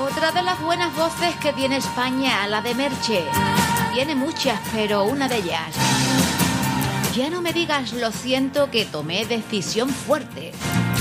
Otra de las buenas voces que tiene España, la de Merche. Tiene muchas, pero una de ellas. Ya no me digas lo siento que tomé decisión fuerte.